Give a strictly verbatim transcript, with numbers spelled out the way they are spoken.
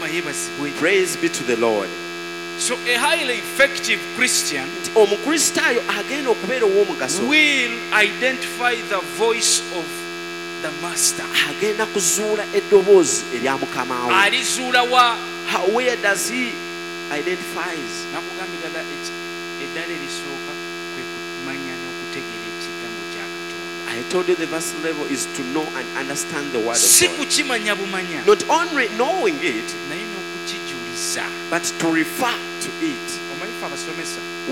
yebazibwe. Praise be to the Lord. So a highly effective Christian Omukristaayo agenda okubeera ow'omugaso will identify the voice of the master. agenda kuzuula eddoboozi erya mukama we. Alizuula wa? How, where does he identifies? Nakugambira ddala eddala erisooka kwe kumanya n'okutegeera ekigambo kya Katonda. I told you the verse level is to know and understand the word Si of God. kukimanya bumanya, Not only knowing it, naye n'okukijuliza. but to refer to it. Omanyi ffe abasomesa